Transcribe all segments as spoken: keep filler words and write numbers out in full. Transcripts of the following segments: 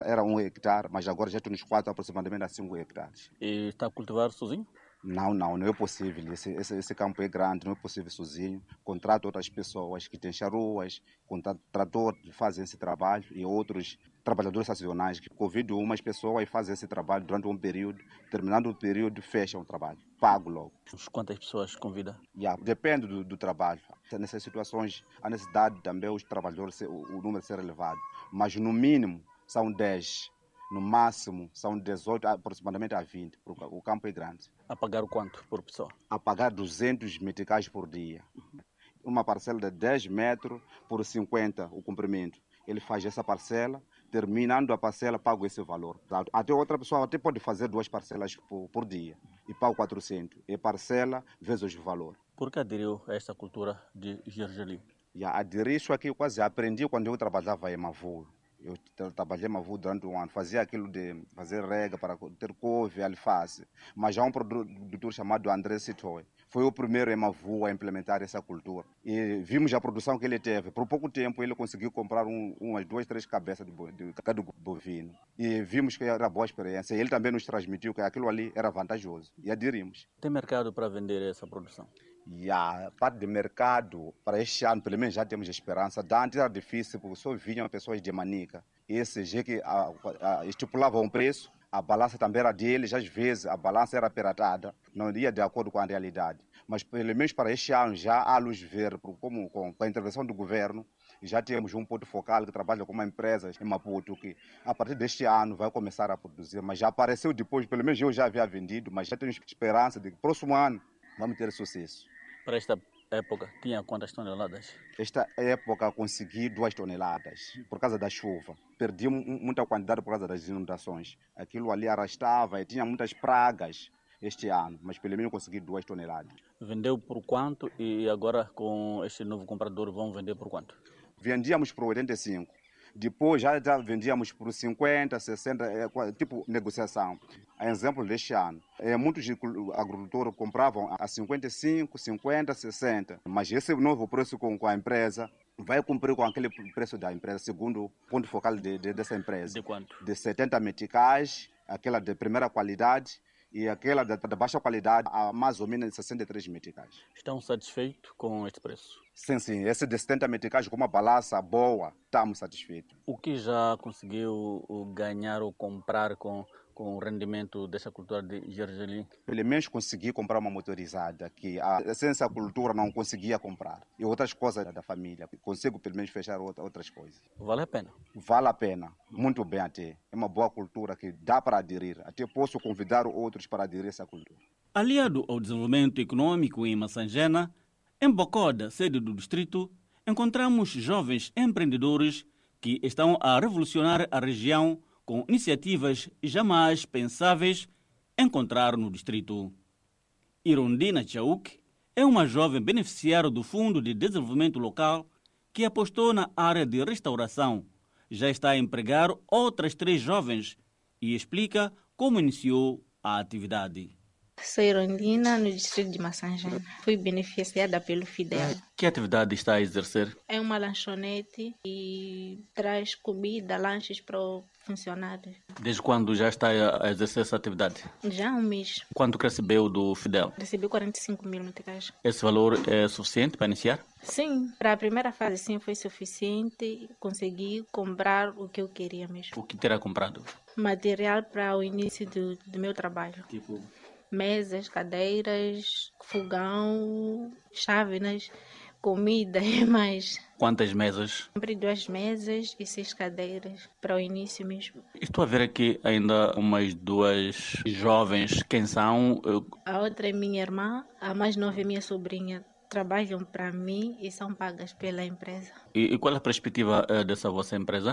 era um hectare, mas agora já estou nos quatro aproximadamente a cinco hectares. E está a cultivar sozinho? Não, não, não é possível. Esse, esse, esse campo é grande, não é possível sozinho. Contrato outras pessoas que têm charuas, contratores que fazem esse trabalho e outros trabalhadores sazonais que convidam umas pessoas e fazem esse trabalho durante um período. Terminando o período, fecham o trabalho. Pago logo. Quantas pessoas convida? Yeah, depende do, do trabalho. Nessas situações, há necessidade também os trabalhadores, o, o número ser elevado. Mas no mínimo são dez. No máximo são dezoito, aproximadamente a vinte, porque o campo é grande. A pagar o quanto por pessoa? A pagar duzentos meticais por dia. Uma parcela de dez metros por cinquenta o comprimento. Ele faz essa parcela, terminando a parcela, paga esse valor. Até outra pessoa até pode fazer duas parcelas por, por dia e paga quatrocentos. É parcela vezes o valor. Por que aderiu a esta cultura de gergelim? E aderir isso aqui eu quase aprendi quando eu trabalhava em Mavu. Eu trabalhei em Mavu durante um ano, fazia aquilo de fazer rega para ter couve, alface. Mas há um produtor chamado André Sitoy. Foi o primeiro em Mavu a implementar essa cultura. E vimos a produção que ele teve. Por pouco tempo ele conseguiu comprar um, umas duas, três cabeças de, de gado bovino. E vimos que era boa experiência. E ele também nos transmitiu que aquilo ali era vantajoso. E aderimos. Tem mercado para vender essa produção? E a parte de mercado, para este ano, pelo menos já temos esperança. Antes era difícil, porque só vinham pessoas de Manica. Esse já que a, a, estipulava um preço, a balança também era deles, às vezes a balança era piratada, não ia de acordo com a realidade. Mas pelo menos para este ano já há luz verde, como com a intervenção do governo, já temos um ponto focal que trabalha com uma empresa em Maputo, que a partir deste ano vai começar a produzir. Mas já apareceu depois, pelo menos eu já havia vendido, mas já tenho esperança de que próximo ano vamos ter sucesso. Para esta época, tinha quantas toneladas? Esta época consegui duas toneladas, por causa da chuva. Perdi muita quantidade por causa das inundações. Aquilo ali arrastava e tinha muitas pragas este ano, mas pelo menos consegui duas toneladas. Vendeu por quanto e agora com este novo comprador vão vender por quanto? Vendíamos por oitenta e cinco. Depois já, já vendíamos por cinquenta, sessenta, é, tipo negociação. A exemplo deste ano, é, muitos agricultores compravam a cinquenta e cinco, cinquenta, sessenta. Mas esse novo preço com, com a empresa vai cumprir com aquele preço da empresa, segundo o ponto focal de, de, dessa empresa. De quanto? De setenta meticais, aquela de primeira qualidade, e aquela de, de baixa qualidade a mais ou menos sessenta e três meticais. Estão satisfeitos com este preço? Sim, sim. Esse de setenta meticais com uma balança boa, estamos satisfeitos. O que já conseguiu ganhar ou comprar com, com o rendimento dessa cultura de gergelim? Pelo menos consegui comprar uma motorizada, que a essência cultura não conseguia comprar. E outras coisas da família. Consigo pelo menos fechar outras coisas. Vale a pena? Vale a pena. Muito bem até. É uma boa cultura que dá para aderir. Até posso convidar outros para aderir a essa cultura. Aliado ao desenvolvimento econômico em Massangena, em Bocoda, sede do distrito, encontramos jovens empreendedores que estão a revolucionar a região com iniciativas jamais pensáveis encontrar no distrito. Irondina Chauk é uma jovem beneficiária do Fundo de Desenvolvimento Local que apostou na área de restauração. Já está a empregar outras três jovens e explica como iniciou a atividade. Sou Irondina, no distrito de Massangena. Fui beneficiada pelo Fidel. Que atividade está a exercer? É uma lanchonete e traz comida, lanches para os funcionários. Desde quando já está a exercer essa atividade? Já há um mês. Quanto recebeu do Fidel? Recebi quarenta e cinco mil meticais. Esse valor é suficiente para iniciar? Sim, para a primeira fase sim foi suficiente. Consegui comprar o que eu queria mesmo. O que terá comprado? Material para o início do, do meu trabalho. Tipo? Mesas, cadeiras, fogão, chávenas, comida e mais. Quantas mesas? Comprei duas mesas e seis cadeiras para o início mesmo. Estou a ver aqui ainda umas duas jovens. Quem são? A outra é minha irmã, a mais nova é minha sobrinha. Trabalham para mim e são pagas pela empresa. E, e qual é a perspectiva uh, dessa vossa empresa?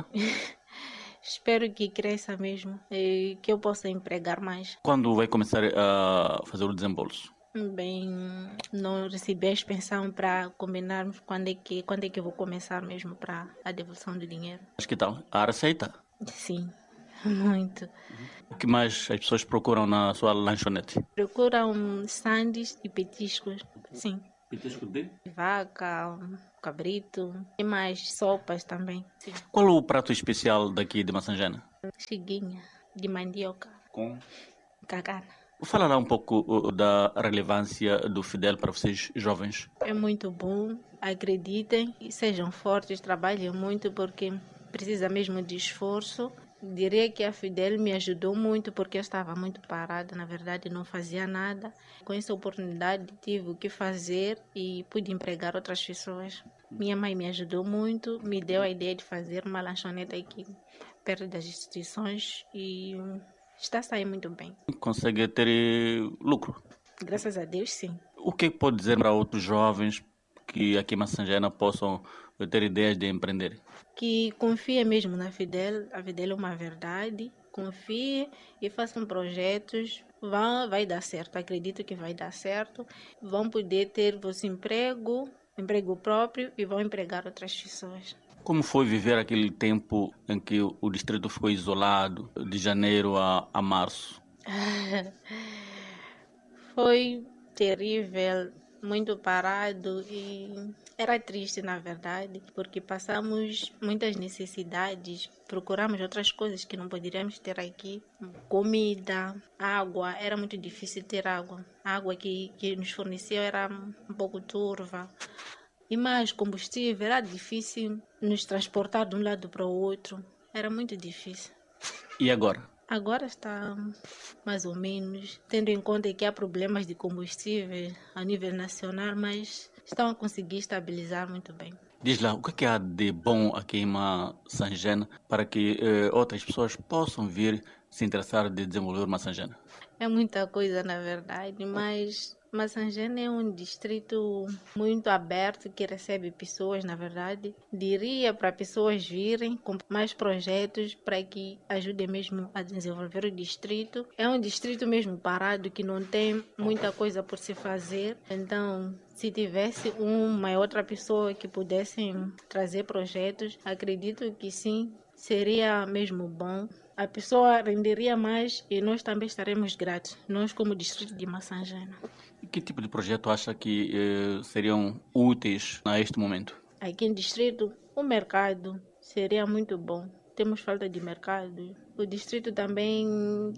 Espero que cresça mesmo e que eu possa empregar mais. Quando vai começar a fazer o desembolso? Bem, não recebi a expansão para combinarmos quando é, que, quando é que eu vou começar mesmo para a devolução do dinheiro. Mas que tal? A receita? Sim, muito. O que mais as pessoas procuram na sua lanchonete? Procuram sandes e petiscos, sim. Petisco de? Vaca, cabrito e mais sopas também. Sim. Qual é o prato especial daqui de Massangena? Xiguinha de mandioca. Com? Cacana. Fala lá um pouco uh, da relevância do Fidel para vocês jovens. É muito bom, acreditem e sejam fortes, trabalhem muito porque precisa mesmo de esforço. Diria que a Fidel me ajudou muito porque eu estava muito parada, na verdade não fazia nada. Com essa oportunidade tive o que fazer e pude empregar outras pessoas. Minha mãe me ajudou muito, me deu a ideia de fazer uma lanchonete aqui perto das instituições e está saindo muito bem. Consegue ter lucro? Graças a Deus, sim. O que pode dizer para outros jovens que aqui em Massangena possam ter ideias de empreender? Que confie mesmo na Fidel, a Fidel é uma verdade, confie e façam projetos, vai, vai dar certo, acredito que vai dar certo, vão poder ter vosso emprego, emprego próprio e vão empregar outras pessoas. Como foi viver aquele tempo em que o distrito ficou isolado, de janeiro a, a março? Foi terrível, muito parado e era triste, na verdade, porque passamos muitas necessidades, procuramos outras coisas que não poderíamos ter aqui. Comida, água, era muito difícil ter água. A água que, que nos fornecia era um pouco turva. E mais combustível, era difícil nos transportar de um lado para o outro. Era muito difícil. E agora? Agora está mais ou menos, tendo em conta que há problemas de combustível a nível nacional, mas estão a conseguir estabilizar muito bem. Diz lá, o que, é que há de bom aqui em Massangena para que eh, outras pessoas possam vir se interessar de desenvolver Massangena? É muita coisa, na verdade, mas Massangena é um distrito muito aberto que recebe pessoas, na verdade. Diria para pessoas virem com mais projetos para que ajudem mesmo a desenvolver o distrito. É um distrito mesmo parado que não tem muita coisa por se fazer. Então, se tivesse uma e outra pessoa que pudessem trazer projetos, acredito que sim, seria mesmo bom. A pessoa renderia mais e nós também estaremos gratos, nós como distrito de Massangena. E que tipo de projeto acha que eh, seriam úteis a este momento? Aqui no distrito, o mercado seria muito bom. Temos falta de mercado. O distrito também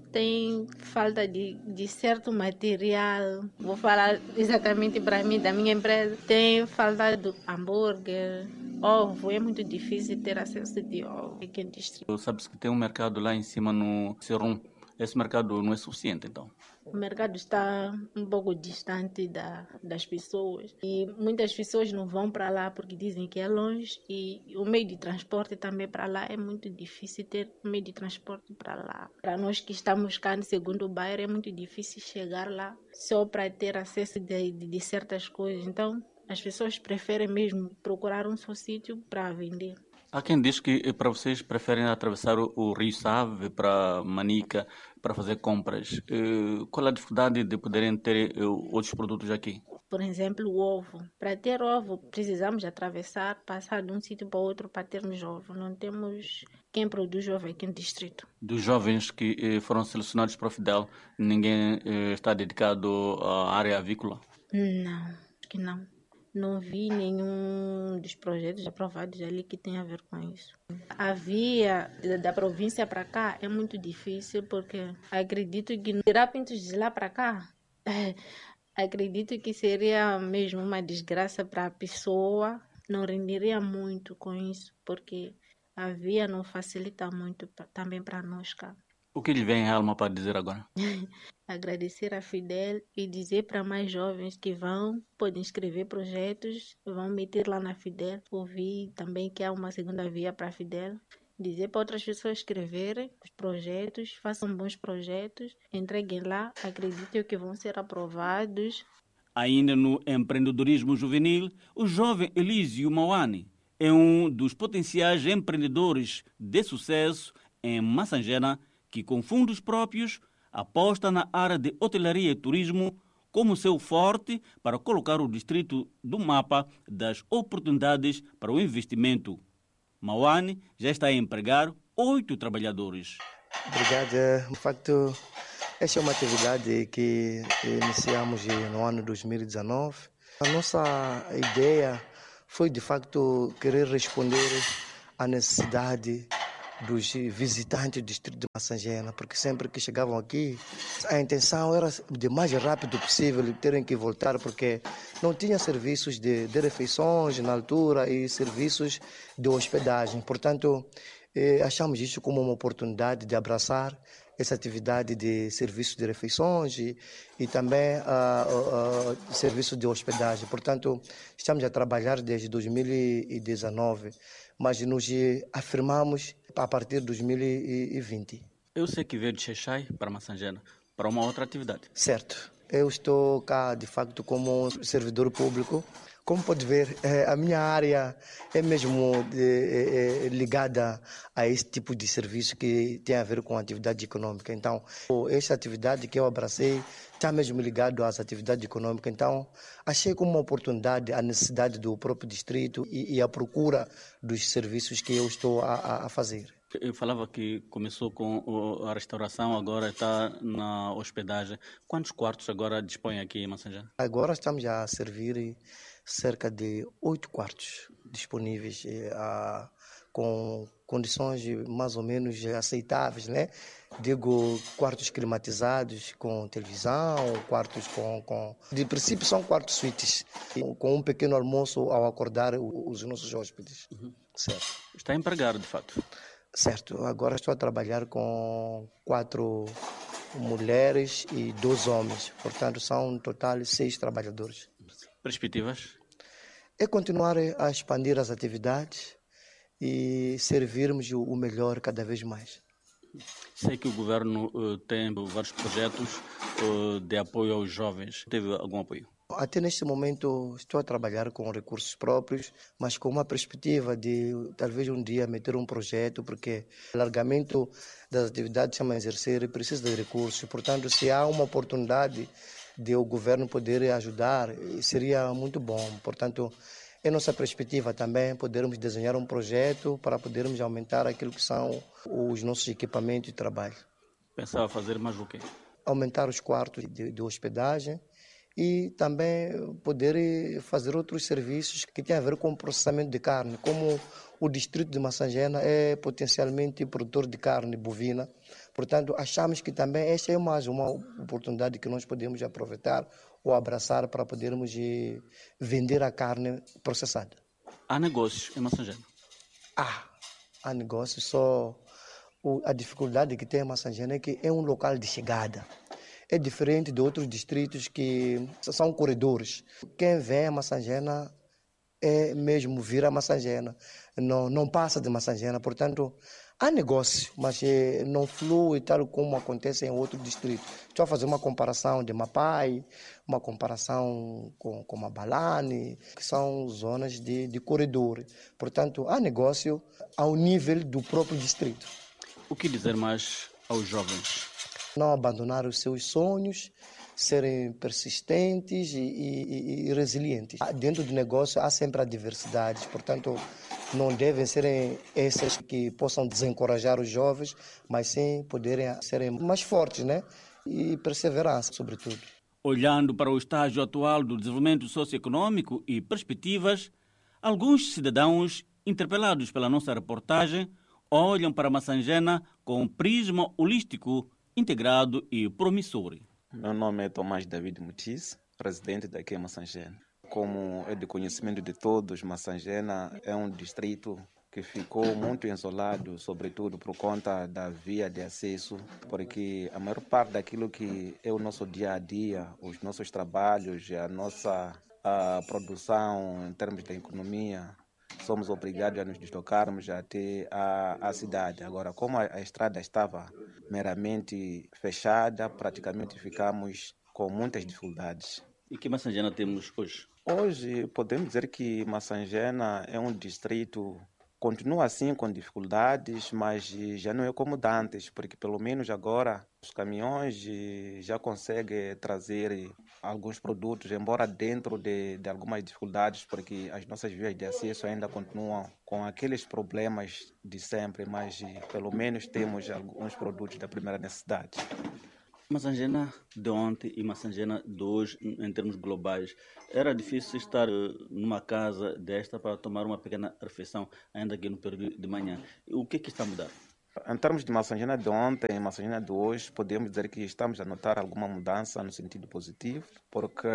tem falta de, de certo material. Vou falar exatamente para mim, da minha empresa. Tem falta de hambúrguer, ovo. É muito difícil ter acesso de ovo aqui no distrito. Sabe-se que tem um mercado lá em cima no Serum. Esse mercado não é suficiente, então? O mercado está um pouco distante da, das pessoas e muitas pessoas não vão para lá porque dizem que é longe e o meio de transporte também para lá é muito difícil ter meio de transporte para lá. Para nós que estamos cá no segundo bairro é muito difícil chegar lá só para ter acesso de, de, de certas coisas. Então as pessoas preferem mesmo procurar um só sítio para vender. Há quem diz que para vocês preferem atravessar o, o Rio Save para Manica para fazer compras. Uh, qual é a dificuldade de poderem ter uh, outros produtos aqui? Por exemplo, o ovo. Para ter ovo, precisamos atravessar, passar de um sítio para outro para termos ovo. Não temos quem produz ovo aqui no distrito. Dos jovens que uh, foram selecionados para o Fidel, ninguém uh, está dedicado à área avícola? Não, acho que não. Não vi nenhum dos projetos aprovados ali que tenha a ver com isso. A via da província para cá é muito difícil porque acredito que tirar pintos de lá para cá, acredito que seria mesmo uma desgraça para a pessoa. Não renderia muito com isso porque a via não facilita muito também para nós cá. O que lhe vem à alma para dizer agora? Agradecer a Fidel e dizer para mais jovens que vão, podem escrever projetos, vão meter lá na Fidel. Ouvi também que há uma segunda via para a Fidel. Dizer para outras pessoas escreverem os projetos, façam bons projetos, entreguem lá, acreditem que vão ser aprovados. Ainda no empreendedorismo juvenil, o jovem Elísio Mauani é um dos potenciais empreendedores de sucesso em Massangena, que com fundos próprios aposta na área de hotelaria e turismo como seu forte para colocar o distrito do mapa das oportunidades para o investimento. Mauani já está a empregar oito trabalhadores. Obrigado. De facto, esta é uma atividade que iniciamos no ano dois mil e dezenove. A nossa ideia foi de facto querer responder à necessidade dos visitantes do distrito de Massangena, porque sempre que chegavam aqui, a intenção era de mais rápido possível terem que voltar, porque não tinha serviços de, de refeições na altura e serviços de hospedagem. Portanto, eh, achamos isso como uma oportunidade de abraçar essa atividade de serviços de refeições e, e também uh, uh, serviços de hospedagem. Portanto, estamos a trabalhar desde dois mil e dezenove, mas nos afirmamos a partir de dois mil e vinte. Eu sei que veio de Xai-Xai para Massangena, para uma outra atividade. Certo. Eu estou cá, de facto, como servidor público. Como pode ver, a minha área é mesmo é, é, ligada a esse tipo de serviço que tem a ver com a atividade econômica. Então, essa atividade que eu abracei está mesmo ligado às atividades econômicas. Então, achei como uma oportunidade a necessidade do próprio distrito e, e a procura dos serviços que eu estou a, a fazer. Eu falava que começou com a restauração, agora está na hospedagem. Quantos quartos agora dispõe aqui em Massangena? Agora estamos a servir cerca de oito quartos disponíveis a, com condições mais ou menos aceitáveis, né? Digo, quartos climatizados com televisão, quartos com, com... De princípio são quartos suítes, com um pequeno almoço ao acordar os nossos hóspedes. Uhum. Certo. Está empregado, de fato? Certo. Agora estou a trabalhar com quatro mulheres e dois homens. Portanto, são no total seis trabalhadores. Perspectivas? É continuar a expandir as atividades e servirmos o melhor cada vez mais. Sei que o governo uh, tem vários projetos uh, de apoio aos jovens. Teve algum apoio? Até neste momento estou a trabalhar com recursos próprios, mas com uma perspectiva de talvez um dia meter um projeto, porque o alargamento das atividades chama exercer e precisa de recursos. Portanto, se há uma oportunidade de o governo poder ajudar, seria muito bom. Portanto, é nossa perspectiva também podermos desenhar um projeto para podermos aumentar aquilo que são os nossos equipamentos de trabalho. Pensava fazer mais o quê? Aumentar os quartos de, de hospedagem e também poder fazer outros serviços que têm a ver com o processamento de carne. Como o distrito de Massangena é potencialmente produtor de carne bovina, portanto, achamos que também esta é mais uma oportunidade que nós podemos aproveitar ou abraçar para podermos vender a carne processada. Há negócios em Massangena? Ah, há negócios, só a dificuldade que tem em Massangena é que é um local de chegada. É diferente de outros distritos que são corredores. Quem vem a Massangena é mesmo vir a Massangena, não, não passa de Massangena. Portanto, há negócio, mas é, não flui tal como acontece em outros distritos. Estou a fazer uma comparação de Mapai, uma comparação com, com Mabalane, que são zonas de, de corredor. Portanto, há negócio ao nível do próprio distrito. O que dizer mais aos jovens? Não abandonar os seus sonhos, serem persistentes e, e, e resilientes. Dentro do negócio há sempre adversidades, portanto, não devem ser essas que possam desencorajar os jovens, mas sim poderem serem mais fortes, né? E perseverança, sobretudo. Olhando para o estágio atual do desenvolvimento socioeconômico e perspectivas, alguns cidadãos, interpelados pela nossa reportagem, olham para Massangena com um prisma holístico, integrado e promissor. Meu nome é Tomás David Mutis, residente daqui em Massangena. Como é de conhecimento de todos, Massangena é um distrito que ficou muito isolado, sobretudo por conta da via de acesso, porque a maior parte daquilo que é o nosso dia a dia, os nossos trabalhos, a nossa a produção em termos da economia, somos obrigados a nos deslocarmos até a, a cidade. Agora, como a, a estrada estava meramente fechada, praticamente ficamos com muitas dificuldades. E que Massangena temos hoje? Hoje podemos dizer que Massangena é um distrito, continua assim com dificuldades, mas já não é como antes, porque pelo menos agora os caminhões já conseguem trazer alguns produtos, embora dentro de, de algumas dificuldades, porque as nossas vias de acesso ainda continuam com aqueles problemas de sempre, mas pelo menos temos alguns produtos da primeira necessidade. Massangena de ontem e Massangena de hoje, em termos globais, era difícil estar numa casa desta para tomar uma pequena refeição, ainda aqui no período de manhã. O que é que está a mudar? Em termos de Massangena de ontem e Massangena de hoje, podemos dizer que estamos a notar alguma mudança no sentido positivo, porque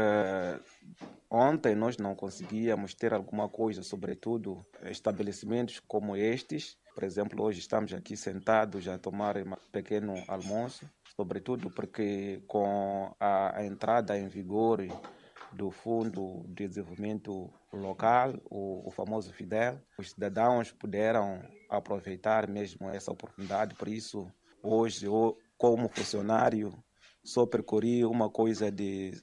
ontem nós não conseguíamos ter alguma coisa, sobretudo estabelecimentos como estes. Por exemplo, hoje estamos aqui sentados a tomar um pequeno almoço, sobretudo porque com a, a entrada em vigor do Fundo de Desenvolvimento Local, o, o famoso FIDEL, os cidadãos puderam aproveitar mesmo essa oportunidade. Por isso, hoje, eu, como funcionário, só percorri uma coisa de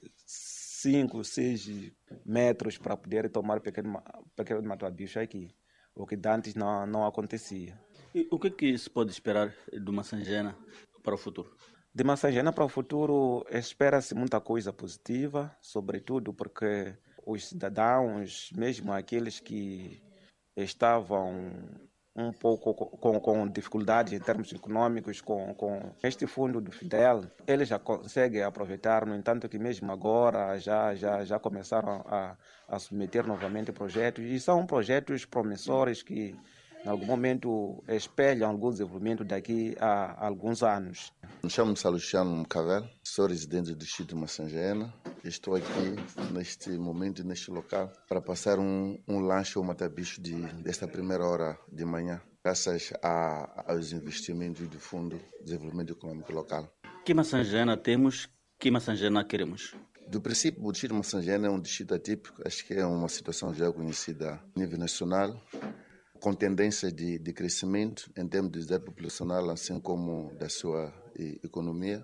cinco, seis metros para poder tomar pequeno, pequeno matabicho aqui, o que antes não, não acontecia. E o que é que se pode esperar de Massangena para o futuro? De Massangena para o futuro, espera-se muita coisa positiva, sobretudo porque os cidadãos, mesmo aqueles que estavam um pouco com, com dificuldades em termos econômicos, com, com este fundo do FIDEL, eles já conseguem aproveitar, no entanto que mesmo agora já, já, já começaram a, a submeter novamente projetos, e são projetos promissores que em algum momento espelham algum desenvolvimento daqui a alguns anos. Me chamo Salustiano Mcavel, sou residente do distrito de Massangena. Estou aqui neste momento, neste local, para passar um, um lanche ou matabicho de, desta primeira hora de manhã, graças a, aos investimentos do Fundo de Desenvolvimento Econômico Local. Que Massangena temos, que Massangena queremos? Do princípio, o distrito de Massangena é um distrito atípico, acho que é uma situação já conhecida a nível nacional, com tendência de, de crescimento em termos de densidade populacional, assim como da sua e, economia.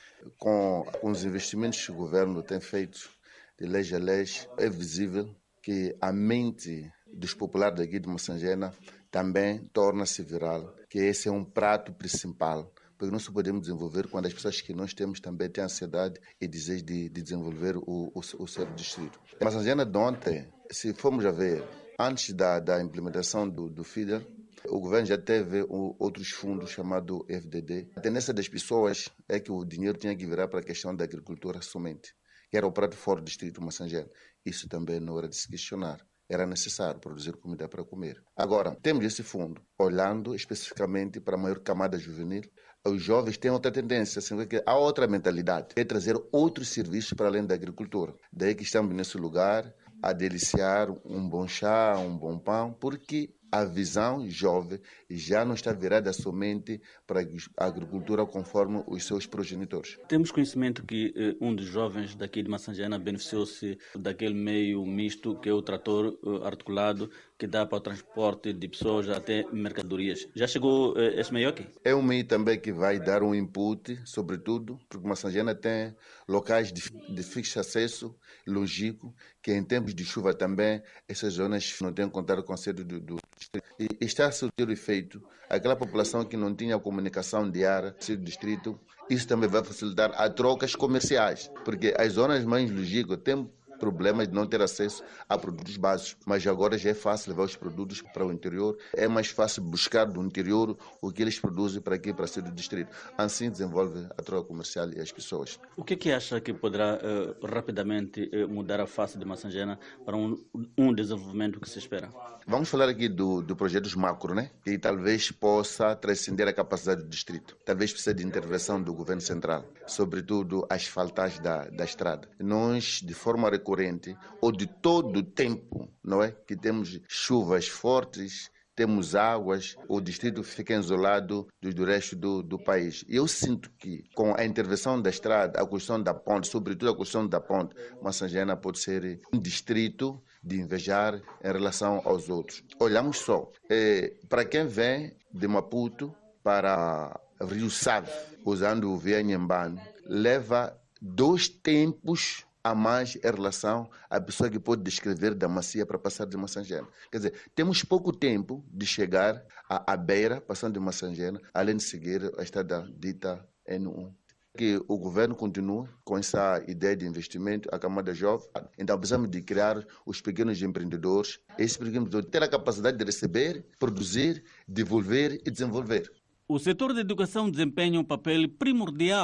Com, com os investimentos que o governo tem feito de leis a leis, é visível que a mente dos populares daqui de Massangena também torna-se viral, que esse é um prato principal, porque não se podemos desenvolver quando as pessoas que nós temos também têm ansiedade e desejo de, de desenvolver o, o, o seu distrito. A Massangena de ontem, se formos a ver, antes da, da implementação do, do FIDEL, o governo já teve o, outros fundos chamados F D D. A tendência das pessoas é que o dinheiro tinha que virar para a questão da agricultura somente, que era o prato forte do distrito de Massangena. Isso também não era de se questionar. Era necessário produzir comida para comer. Agora, temos esse fundo, olhando especificamente para a maior camada juvenil. Os jovens têm outra tendência, assim, que há outra mentalidade, é trazer outros serviços para além da agricultura. Daí que estamos nesse lugar a deliciar um bom chá, um bom pão, porque a visão jovem já não está virada somente para a agricultura conforme os seus progenitores. Temos conhecimento que eh, um dos jovens daqui de Massangena beneficiou-se daquele meio misto que é o trator eh, articulado que dá para o transporte de pessoas até mercadorias. Já chegou eh, esse meio aqui? É um meio também que vai dar um input, sobretudo, porque Massangena tem locais de, de fixo acesso, longínquo, que em tempos de chuva também, essas zonas não têm contato com o conceito do, do e está a surtir o efeito. Aquela população que não tinha comunicação diária do distrito, isso também vai facilitar as trocas comerciais, porque as zonas mais longínquas têm problemas de não ter acesso a produtos básicos, mas agora já é fácil levar os produtos para o interior, é mais fácil buscar do interior o que eles produzem para aqui, para ser do distrito. Assim desenvolve a troca comercial e as pessoas. O que é que acha que poderá uh, rapidamente uh, mudar a face de Massangena para um, um desenvolvimento que se espera? Vamos falar aqui do, do projetos macro, né? Que talvez possa transcender a capacidade do distrito. Talvez precise de intervenção do governo central, sobretudo asfaltagem da, da estrada. Nós, de forma recorrente, ou de todo o tempo, não é? Que temos chuvas fortes, temos águas, o distrito fica isolado do, do resto do, do país. E eu sinto que, com a intervenção da estrada, a questão da ponte, sobretudo a questão da ponte, Massangena pode ser um distrito de invejar em relação aos outros. Olhamos só, é, para quem vem de Maputo para Rio Save, usando o Via Inhambane, leva dois tempos a mais em relação à pessoa que pode descrever da Macia para passar de Massangena. Quer dizer, temos pouco tempo de chegar à, à beira, passando de Massangena, além de seguir a estrada dita N um. Que o governo continue com essa ideia de investimento, a camada jovem. Então precisamos de criar os pequenos empreendedores. Esses pequenos empreendedores ter a capacidade de receber, produzir, devolver e desenvolver. O setor da educação desempenha um papel primordial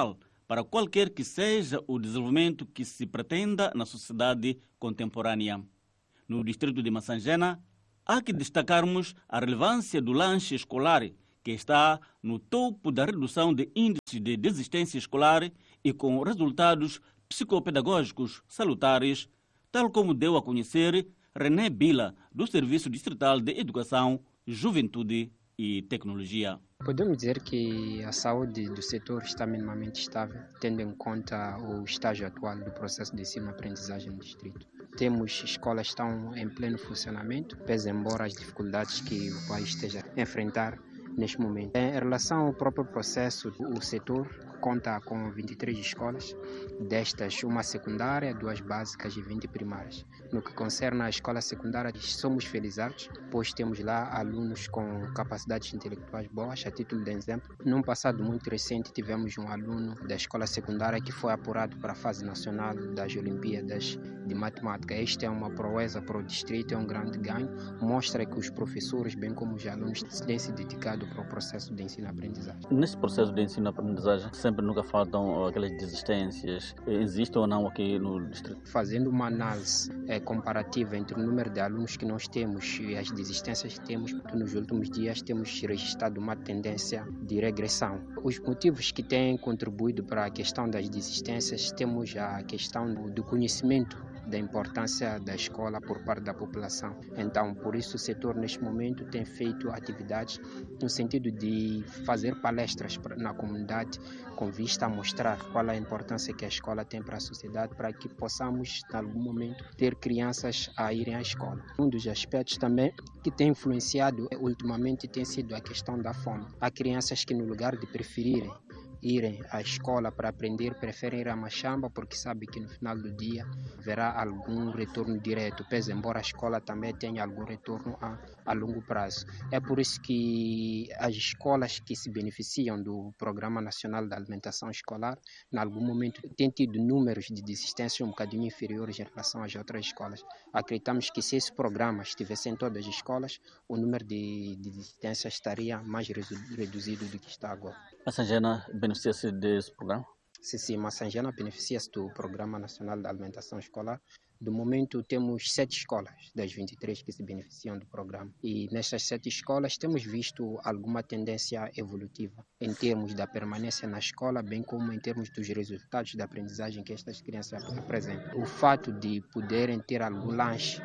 para qualquer que seja o desenvolvimento que se pretenda na sociedade contemporânea. No distrito de Massangena, há que destacarmos a relevância do lanche escolar, que está no topo da redução de índices de desistência escolar e com resultados psicopedagógicos salutares, tal como deu a conhecer René Bila, do Serviço Distrital de Educação, Juventude e Tecnologia. Podemos dizer que a saúde do setor está minimamente estável, tendo em conta o estágio atual do processo de ensino-aprendizagem no distrito. Temos escolas que estão em pleno funcionamento, pese embora as dificuldades que o país esteja a enfrentar neste momento. Em relação ao próprio processo, o setor conta com vinte e três escolas, destas uma secundária, duas básicas e vinte primárias. No que concerne à escola secundária, somos felizardos, pois temos lá alunos com capacidades intelectuais boas. A título de exemplo, num passado muito recente tivemos um aluno da escola secundária que foi apurado para a fase nacional das Olimpíadas de Matemática. Esta é uma proeza para o distrito, é um grande ganho, mostra que os professores, bem como os alunos, têm se dedicado para o processo de ensino-aprendizagem. Nesse processo de ensino-aprendizagem, sempre nunca faltam aquelas desistências. Existe ou não aqui no distrito? Fazendo uma análise é, comparativa entre o número de alunos que nós temos e as desistências que temos, nos últimos dias temos registrado uma tendência de regressão. Os motivos que têm contribuído para a questão das desistências, temos a questão do conhecimento da importância da escola por parte da população. Então, por isso o setor neste momento tem feito atividades no sentido de fazer palestras na comunidade com vista a mostrar qual é a importância que a escola tem para a sociedade, para que possamos, em algum momento, ter crianças a irem à escola. Um dos aspectos também que tem influenciado ultimamente tem sido a questão da fome. Há crianças que, no lugar de preferirem irem à escola para aprender, preferem ir à machamba porque sabem que no final do dia haverá algum retorno direto, pese embora a escola também tenha algum retorno a, a longo prazo. É por isso que as escolas que se beneficiam do Programa Nacional da Alimentação Escolar, em algum momento, têm tido números de desistência um bocadinho inferiores em relação às outras escolas. Acreditamos que se esse programa estivesse em todas as escolas, o número de, de desistência estaria mais reduzido do que está agora. Massangena beneficia-se desse programa? Sim, sim, Massangena beneficia-se do Programa Nacional da Alimentação Escolar. Do momento temos sete escolas das vinte e três que se beneficiam do programa. E nestas sete escolas temos visto alguma tendência evolutiva em termos da permanência na escola, bem como em termos dos resultados da aprendizagem que estas crianças apresentam. O fato de poderem ter algum lanche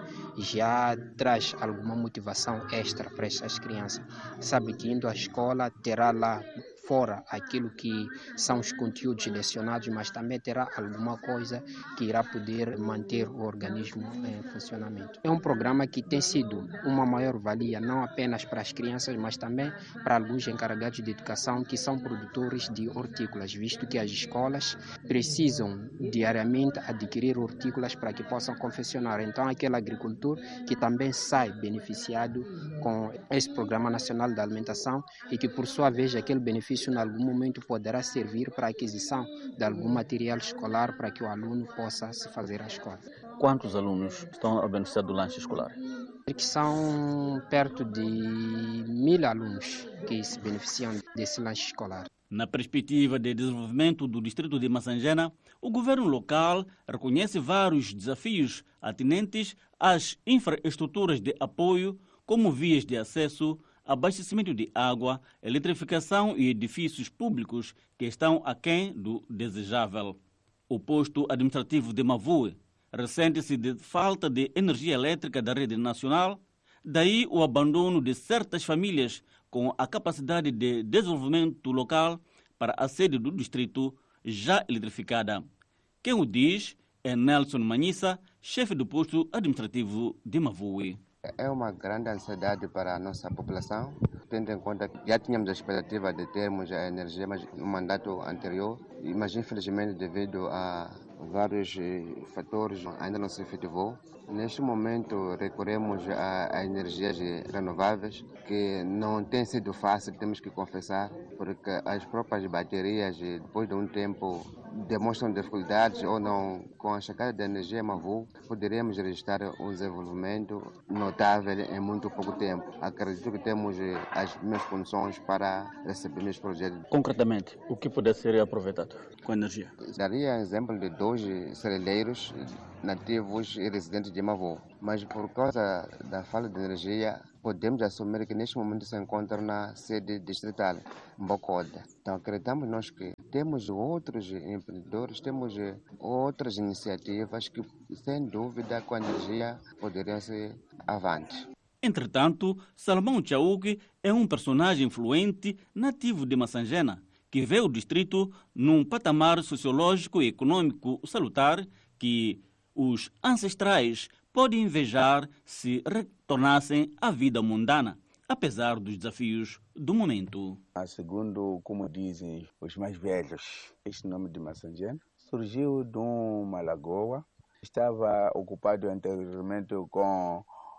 já traz alguma motivação extra para estas crianças. Sabe que indo à escola terá lá fora aquilo que são os conteúdos lecionados, mas também terá alguma coisa que irá poder manter o organismo em funcionamento. É um programa que tem sido uma maior-valia, não apenas para as crianças, mas também para alguns encarregados de educação que são produtores de hortícolas, visto que as escolas precisam diariamente adquirir hortícolas para que possam confeccionar. Então, aquele agricultor que também sai beneficiado com esse Programa Nacional da Alimentação e que, por sua vez, aquele benefício em algum momento poderá servir para a aquisição de algum material escolar para que o aluno possa se fazer à escola. Quantos alunos estão a beneficiar do lanche escolar? Que são perto de mil alunos que se beneficiam desse lanche escolar. Na perspectiva de desenvolvimento do distrito de Massangena, o governo local reconhece vários desafios atinentes às infraestruturas de apoio, como vias de acesso, abastecimento de água, eletrificação e edifícios públicos que estão aquém do desejável. O posto administrativo de Mavue ressente-se de falta de energia elétrica da rede nacional, daí o abandono de certas famílias com a capacidade de desenvolvimento local para a sede do distrito já eletrificada. Quem o diz é Nelson Manhissa, chefe do posto administrativo de Mavue. É uma grande ansiedade para a nossa população, tendo em conta que já tínhamos a expectativa de termos a energia no mandato anterior, mas infelizmente devido à vários fatores ainda não se efetivou. Neste momento recorremos a, a energias renováveis, que não tem sido fácil, temos que confessar, porque as próprias baterias, depois de um tempo, demonstram dificuldades ou não. Com a chegada da energia Mavu, poderemos registrar um desenvolvimento notável em muito pouco tempo. Acredito que temos as mesmas condições para receber os projetos. Concretamente, o que pode ser aproveitado com a energia? Daria exemplo de dois cereleiros nativos e residentes de Mavu, mas por causa da falta de energia, podemos assumir que neste momento se encontra na sede distrital, Mbocoda. Então acreditamos nós que temos outros empreendedores, temos outras iniciativas que, sem dúvida, com a energia poderiam ser avante. Entretanto, Salomão Chauque é um personagem influente nativo de Massangena, que vê o distrito num patamar sociológico e econômico salutar que os ancestrais podem invejar se retornassem à vida mundana, apesar dos desafios do momento. Segundo como dizem os mais velhos, este nome de Massangena surgiu de uma lagoa, estava ocupado anteriormente com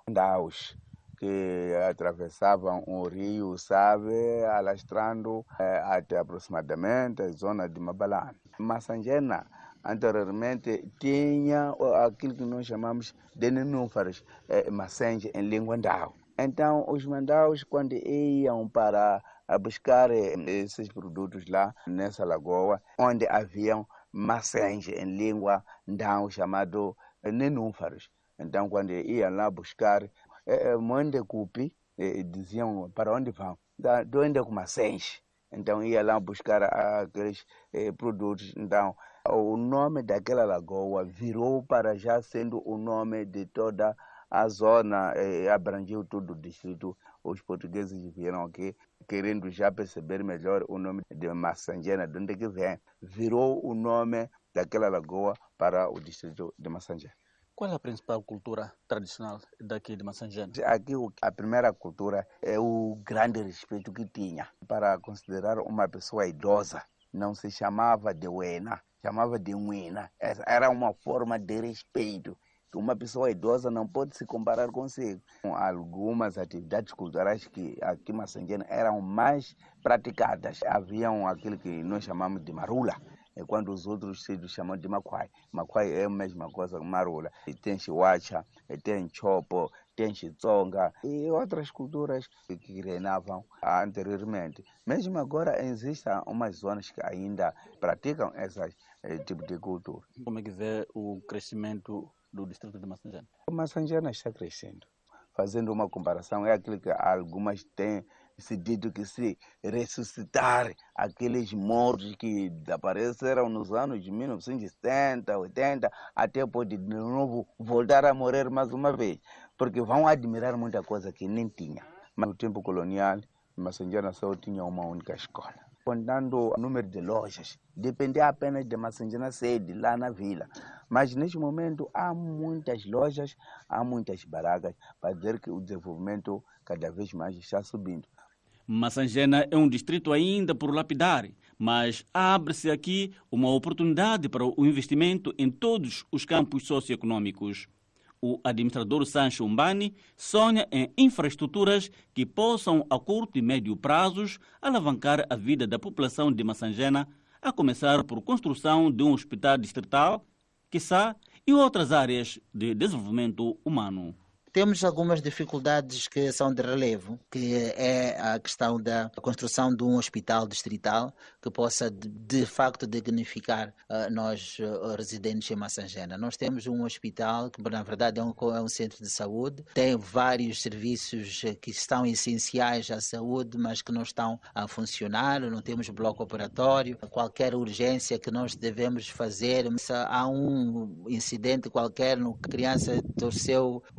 daus que atravessavam o rio Save, alastrando eh, até aproximadamente a zona de Mabalane. Massangena anteriormente tinha aquilo que nós chamamos de nenúfares, eh, Massenge em língua ndau. Então, os mandaus, quando iam para buscar esses produtos lá nessa lagoa, onde haviam Massenge em língua ndau, chamado nenúfares. Então, quando iam lá buscar, eh, Monde Cupi, eh, diziam para onde vão? Da, de onde é com Massenge. Então, ia lá buscar aqueles eh, produtos. Então, o nome daquela lagoa virou para já sendo o nome de toda a zona, eh, abrangiu todo o distrito. Os portugueses vieram aqui querendo já perceber melhor o nome de Massangena, de onde que vem. Virou o nome daquela lagoa para o distrito de Massangena. Qual é a principal cultura tradicional daqui de Massangena? Aqui a primeira cultura é o grande respeito que tinha para considerar uma pessoa idosa. Não se chamava de Uena, chamava de Uena. Era uma forma de respeito. Uma pessoa idosa não pode se comparar consigo. Algumas atividades culturais que aqui em Massangena eram mais praticadas. Haviam aquilo que nós chamamos de marula, é quando os outros sítios chamam de maquai. Maquai é a mesma coisa que marula. E tem chihuacha, tem chopo, tem chitsonga e outras culturas que reinavam anteriormente. Mesmo agora existem umas zonas que ainda praticam esse tipo de cultura. Como é que vê o crescimento do distrito de Massangena? O Massangena está crescendo. Fazendo uma comparação, é aquilo que algumas têm se dito que se ressuscitar aqueles mortos que apareceram nos anos de mil novecentos e setenta, oitenta, até pode de novo voltar a morrer mais uma vez, porque vão admirar muita coisa que nem tinha. Mas no tempo colonial, Massangena só tinha uma única escola. Contando o número de lojas, dependia apenas de Massangena sede, lá na vila. Mas neste momento há muitas lojas, há muitas barracas, para dizer que o desenvolvimento cada vez mais está subindo. Massangena é um distrito ainda por lapidar, mas abre-se aqui uma oportunidade para o investimento em todos os campos socioeconômicos. O administrador Sancho Umbani sonha em infraestruturas que possam, a curto e médio prazos, alavancar a vida da população de Massangena, a começar por construção de um hospital distrital, quiçá, e outras áreas de desenvolvimento humano. Temos algumas dificuldades que são de relevo, que é a questão da construção de um hospital distrital que possa de, de facto dignificar uh, nós uh, residentes em Massangena. Nós temos um hospital que na verdade é um, é um centro de saúde, tem vários serviços que estão essenciais à saúde, mas que não estão a funcionar, não temos bloco operatório, qualquer urgência que nós devemos fazer, se há um incidente qualquer, a criança torceu o pé,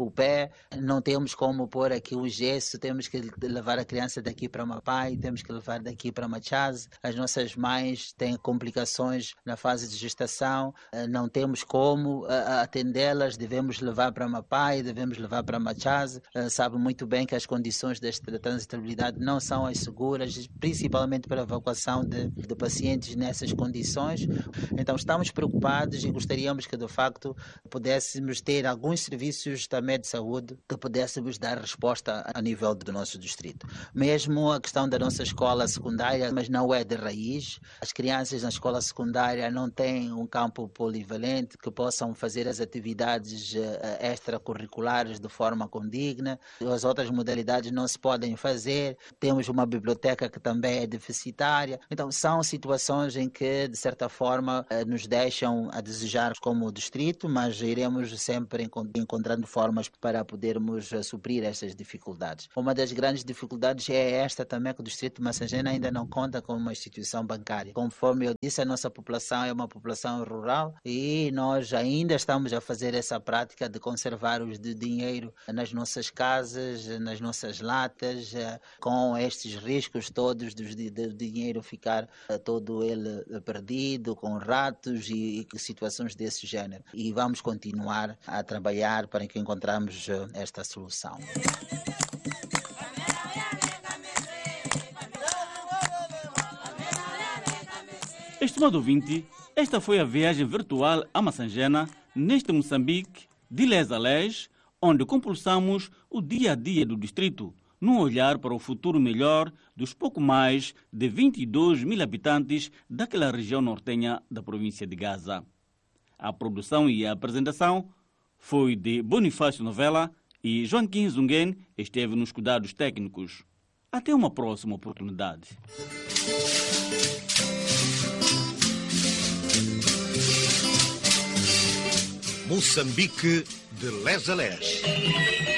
é, não temos como pôr aqui o gesso, temos que levar a criança daqui para Mapai, temos que levar daqui para Machaz. As nossas mães têm complicações na fase de gestação, não temos como atendê-las, devemos levar para Mapai, devemos levar para Machaz. Sabe muito bem que as condições desta transitabilidade não são as seguras, principalmente para a evacuação de, de pacientes nessas condições. Então estamos preocupados e gostaríamos que de facto pudéssemos ter alguns serviços também de saúde que pudéssemos dar resposta a nível do nosso distrito. Mesmo a questão da nossa escola secundária, mas não é de raiz. As crianças na escola secundária não têm um campo polivalente que possam fazer as atividades extracurriculares de forma condigna. As outras modalidades não se podem fazer. Temos uma biblioteca que também é deficitária. Então são situações em que, de certa forma, nos deixam a desejar como distrito, mas iremos sempre encontrando formas para podermos suprir essas dificuldades. Uma das grandes dificuldades é esta também, que o distrito de Massangena ainda não conta com uma instituição bancária. Conforme eu disse, a nossa população é uma população rural e nós ainda estamos a fazer essa prática de conservar o dinheiro nas nossas casas, nas nossas latas, com estes riscos todos do dinheiro ficar todo ele perdido, com ratos e, e situações desse género. E vamos continuar a trabalhar para que encontramos esta solução. Estimado ouvinte, esta foi a viagem virtual a Massangena, neste Moçambique, de les a les, onde compulsamos o dia a dia do distrito, num olhar para o futuro melhor dos pouco mais de vinte e dois mil habitantes daquela região nortenha da província de Gaza. A produção e a apresentação foi de Bonifácio Novella e Joaquim Zungen esteve nos cuidados técnicos. Até uma próxima oportunidade. Moçambique, de les a les.